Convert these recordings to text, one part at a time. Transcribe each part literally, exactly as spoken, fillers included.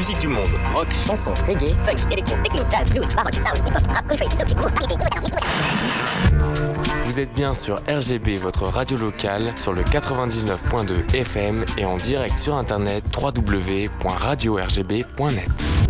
musique du monde. Rock, chanson, reggae, funk, électro, techno, jazz, blues, baroque, soul, hip-hop, rap, country, soul, groove, variété, Vous êtes bien sur R G B, votre radio locale, sur le quatre-vingt-dix-neuf point deux F M et en direct sur internet w w w point radio r g b point net.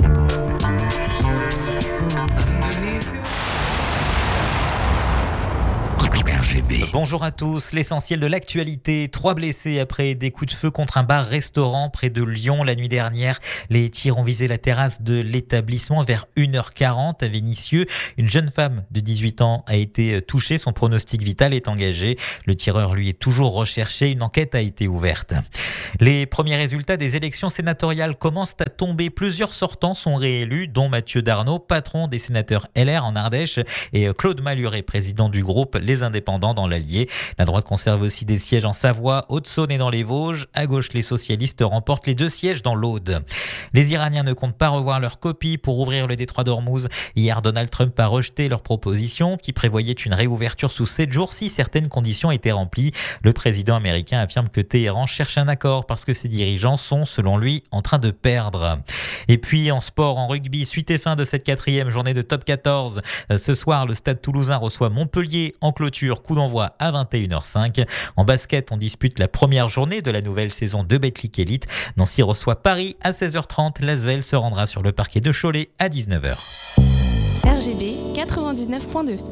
Bonjour à tous, l'essentiel de l'actualité. Trois blessés après des coups de feu contre un bar-restaurant près de Lyon la nuit dernière. Les tirs ont visé la terrasse de l'établissement vers une heure quarante à Vénissieux. Une jeune femme de dix-huit ans a été touchée, son pronostic vital est engagé. Le tireur, lui, est toujours recherché. Une enquête a été ouverte. Les premiers résultats des élections sénatoriales commencent à tomber. Plusieurs sortants sont réélus, dont Mathieu Darnaud, patron des sénateurs L R en Ardèche, et Claude Malhuret, président du groupe Les Indépendants dans l'Allier. La droite conserve aussi des sièges en Savoie, Haute-Saône et dans les Vosges. À gauche, les socialistes remportent les deux sièges dans l'Aude. Les Iraniens ne comptent pas revoir leur copie pour ouvrir le détroit d'Ormuz. Hier, Donald Trump a rejeté leur proposition qui prévoyait une réouverture sous sept jours si certaines conditions étaient remplies. Le président américain affirme que Téhéran cherche un accord parce que ses dirigeants sont, selon lui, en train de perdre. Et puis, en sport, en rugby, suite et fin de cette quatrième journée de top quatorze. Ce soir, le Stade Toulousain reçoit Montpellier en clôture. Coup d'envoi à vingt et une heures cinq. En basket, on dispute la première journée de la nouvelle saison de Betclic Elite. Nancy reçoit Paris à seize heures trente. L'Asvel se rendra sur le parquet de Cholet à dix-neuf heures. R G B quatre-vingt-dix-neuf point deux.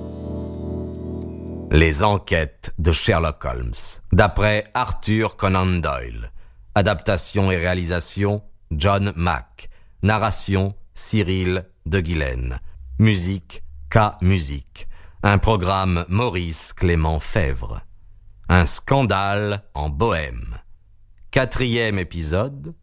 Les enquêtes de Sherlock Holmes, d'après Arthur Conan Doyle. Adaptation et réalisation, John Mack. Narration, Cyril de Guilaine. Musique, K Musique. Un programme Maurice Clément Fèvre. Un scandale en Bohème. Quatrième épisode.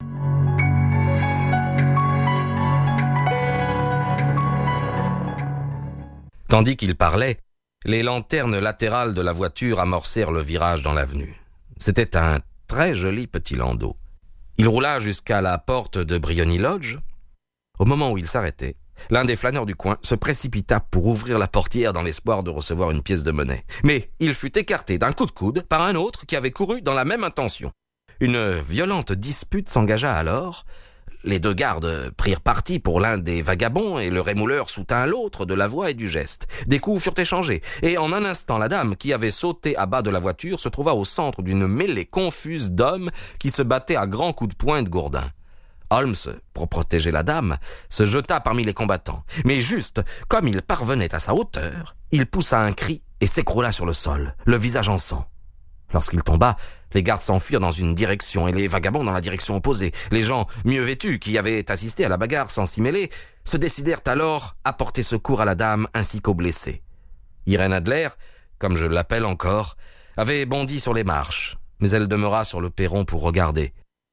Tandis qu'il parlait, les lanternes latérales de la voiture amorcèrent le virage dans l'avenue. C'était un très joli petit landau. Il roula jusqu'à la porte de Briony Lodge. Au moment où il s'arrêtait, l'un des flâneurs du coin se précipita pour ouvrir la portière dans l'espoir de recevoir une pièce de monnaie. Mais il fut écarté d'un coup de coude par un autre qui avait couru dans la même intention. Une violente dispute s'engagea alors. Les deux gardes prirent parti pour l'un des vagabonds et le rémouleur soutint l'autre de la voix et du geste. Des coups furent échangés et en un instant, la dame qui avait sauté à bas de la voiture se trouva au centre d'une mêlée confuse d'hommes qui se battaient à grands coups de poing et de gourdin. Holmes, pour protéger la dame, se jeta parmi les combattants. Mais juste comme il parvenait à sa hauteur, il poussa un cri et s'écroula sur le sol, le visage en sang. Lorsqu'il tomba, les gardes s'enfuirent dans une direction et les vagabonds dans la direction opposée. Les gens mieux vêtus qui avaient assisté à la bagarre sans s'y mêler se décidèrent alors à porter secours à la dame ainsi qu'aux blessés. Irène Adler, comme je l'appelle encore, avait bondi sur les marches, mais elle demeura sur le perron pour regarder.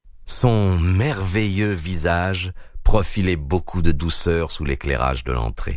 Son merveilleux visage profilait beaucoup de douceur sous l'éclairage de l'entrée.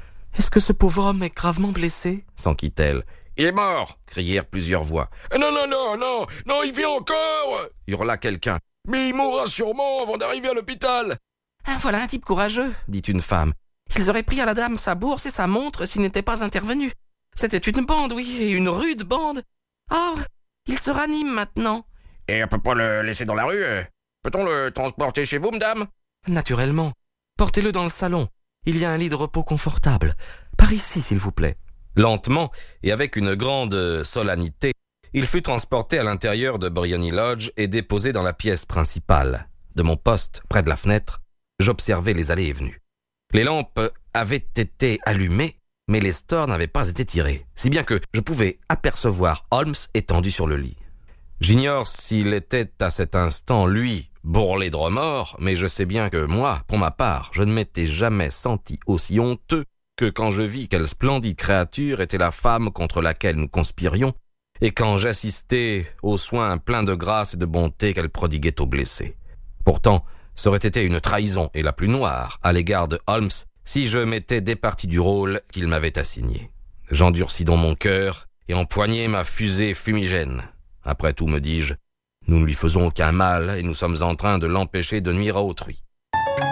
« Est-ce que ce pauvre homme est gravement blessé ?» s'enquit-elle. « Il est mort !» crièrent plusieurs voix. « Non, non, non, non, non, il vit encore !» hurla quelqu'un. « Mais il mourra sûrement avant d'arriver à l'hôpital !»« Ah, voilà un type courageux !» dit une femme. « Ils auraient pris à la dame sa bourse et sa montre s'ils n'étaient pas intervenus. C'était une bande, oui, et une rude bande. Ah, oh, il se ranime maintenant. » « Et on peut pas le laisser dans la rue ? Peut-on le transporter chez vous, madame ?»« Naturellement. Portez-le dans le salon. Il y a un lit de repos confortable. Par ici, s'il vous plaît. » Lentement, et avec une grande solennité, il fut transporté à l'intérieur de Briony Lodge et déposé dans la pièce principale. De mon poste, près de la fenêtre, j'observais les allées et venues. Les lampes avaient été allumées, mais les stores n'avaient pas été tirés, si bien que je pouvais apercevoir Holmes étendu sur le lit. J'ignore s'il était à cet instant, lui, bourrelé de remords, mais je sais bien que moi, pour ma part, je ne m'étais jamais senti aussi honteux que quand je vis quelle splendide créature était la femme contre laquelle nous conspirions, et quand j'assistais aux soins pleins de grâce et de bonté qu'elle prodiguait aux blessés. Pourtant, ça aurait été une trahison, et la plus noire, à l'égard de Holmes, si je m'étais départi du rôle qu'il m'avait assigné. J'endurcis donc mon cœur et empoignai ma fusée fumigène. Après tout, me dis-je, nous ne lui faisons aucun mal et nous sommes en train de l'empêcher de nuire à autrui.